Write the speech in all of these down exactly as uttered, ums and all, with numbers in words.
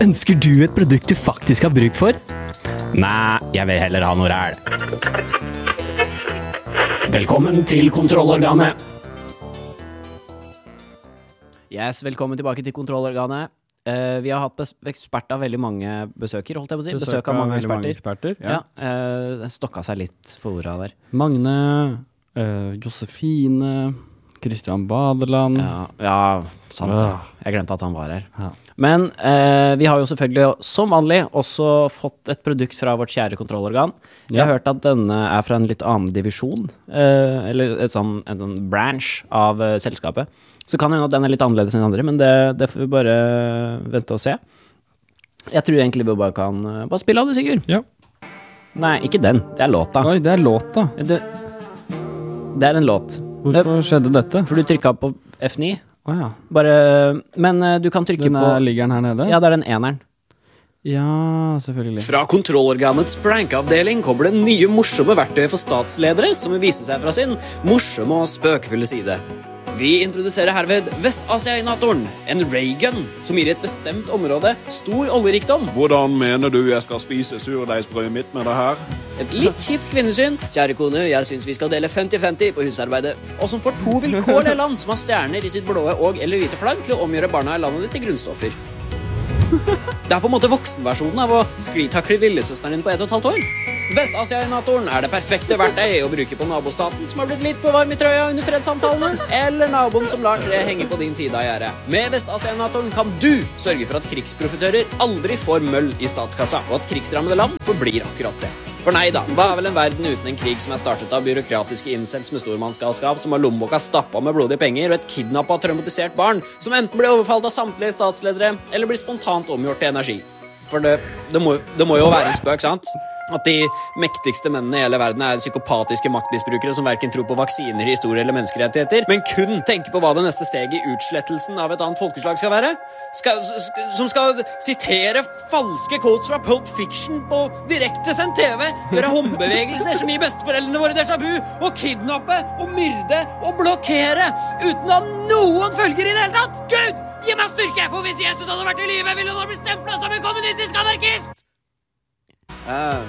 Ønsker du et produkt du faktisk har bruk for? Nei, jeg vil heller ha noe ræl. Velkommen til kontrollorganet. Yes, velkommen tilbake til kontrollorganet. Uh, vi har hatt bes- ekspert av veldig mange besøker, holdt jeg på å si. Besøk, Besøk av mange eksperter. Mange eksperter ja. Ja, uh, det stokka seg litt for ordet der. Magne, uh, Josefine, Kristian Badeland. Ja, ja sant. Uh. Jeg glemte at han var her. Ja. Men uh, vi har jo selvfølgelig, som vanlig, også fått et produkt fra vårt kjære kontrollorgan. Ja. Jeg har hørt at denne er fra en litt annen divisjon, uh, eller et sånn, en sånn branch av uh, selskapet. Så kan hende at den er litt annerledes enn andre, men det, det får vi bare vente og se. Jeg tror egentlig vi bare kan bare spille av det, Sigurd. Ja. Nei, ikke den. Det er låta. Oi, det er låta. Det, det er en låt. Hvorfor skjedde dette? For du trykket på F ni. Å oh, ja. Bare, men du kan trykke den er, på... Ligger den her nede? Ja, det er den eneren. Ja, selvfølgelig. Fra kontrollorganets prankavdeling kommer det nye morsomme verktøy for statsledere som vil vise seg fra sin morsomme og spøkefulle side. Vi introduserer herved Vest-Asia-inatoren, en raygun som gir et bestemt område stor oljerikdom. Hvordan mener du jeg skal spise surdeigsbrødet mitt med det her? Et litt kjipt kvinnesyn. Kjære kone, jeg synes vi skal dele femti femti på husarbeidet. Og som får to vilkårlige land som har stjerner i sitt blåe og eller hvite flagg til å omgjøre barna i landet ditt til grunnstoffer. Det er på en måte voksenversjonen av å sklitakle lillesøsteren din på ett og et halvt år. Vest-Asia-inatoren er det perfekte verktøy å bruke på nabostaten som har blitt litt for varm i trøya under fredssamtalene, eller naboen som lar tre henge på din side av gjerdet. Med Vest-Asia-inatoren kan du sørge for at krigsprofitører aldri får møll i statskassa, og at krigsrammede land forblir akkurat det. For nei da, hva er vel en verden uten en krig som er startet av byråkratiske incels med stormannsgalskap som har lommeboka stappa med blodige penger og et kidnappet og traumatisert barn som enten blir overfalt av samtlige statsledere eller blir spontant omgjort til energi. For det, det, må, det må jo være en spøk, sant? At de mektigste mennene i hele verden er psykopatiske maktmisbrukere som hverken tror på vaksiner, historie eller menneskerettigheter, men kun tenker på hva det neste steget i utslettelsen av et annet folkeslag skal være. Skal, som skal sitere falske quotes fra Pulp Fiction på direktesendt T V, gjøre håndbevegelser som gir besteforeldrene våre déjà vu, og kidnappe og myrde og blokkere uten at noen følger i det hele tatt. Gud, gi meg styrke, for hvis Jesus hadde vært i live, ville han blitt stemplet som en kommunistisk anarkist! Uh,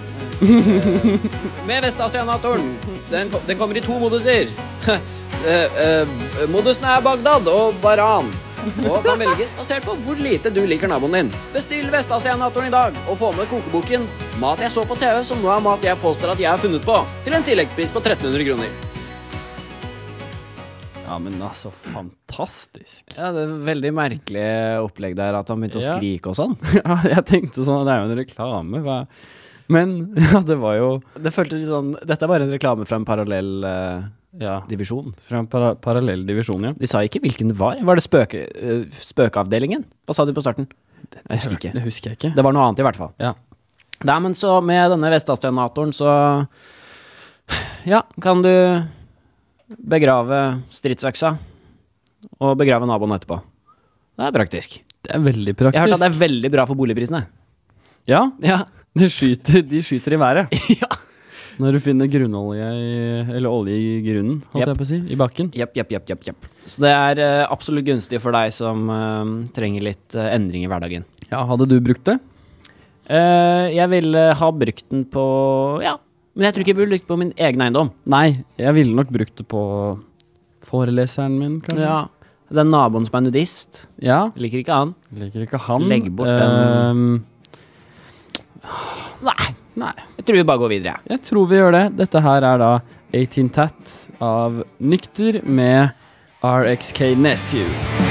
med Vest-Asia-inatoren den, den kommer i to moduser. uh, uh, Modusene er Bagdad og Baran, og kan velges basert på hvor lite du liker naboen din. Bestill Vest-Asia-inatoren i dag og få med kokeboken Mat jeg så på T V som nå er mat jeg påstår at jeg har funnet på, til en tilleggspris på tretten hundre kroner. Ja, men altså, fantastisk. Ja, det er veldig merkelig opplegg der at han begynte å skrike og sånn. Ja, jeg tenkte sånn, det er jo en reklame, hva? Men, ja, det var jo... Det føltes litt sånn, dette er bare en reklame fra en parallell uh, ja, divisjon. Fra en para parallell divisjon, ja. De sa ikke hvilken det var. Var det spøke, uh, spøkeavdelingen? Hva sa de på starten? Det, jeg husker ikke. Det husker jeg ikke. Det var noe annet i hvert fall. Ja. Nei, men så med denne Vest-Asia-inatoren så... Ja, kan du begrave stridsøksa og begrave naboen etterpå. Det er praktisk. Det er veldig praktisk. Jeg har hørt at det er veldig bra for boligprisene. Ja, ja. De skyter, de skyter i været. Ja. Når du finner grunnolje i, eller olje i grunnen, holdt yep. jeg på å si, i bakken. Jepp, jepp, jepp, jepp, jepp. Så det er uh, absolutt gunstig for deg som uh, trenger litt uh, endring i hverdagen. Ja, hadde du brukt det? Uh, jeg ville ha brukt den på, ja, men jeg tror ikke jeg ville brukt på min egen eiendom. Nei, jeg ville nok brukt det på foreleseren min, kanskje. Ja, den naboen som er nudist. Ja. Liker ikke han. Liker ikke han. Legg bort den... Um, Nei, nei. Jeg tror vi bare går videre. Jeg tror vi gjør det. Dette her er da eighteen Tat av Nykter med R X K Nephew.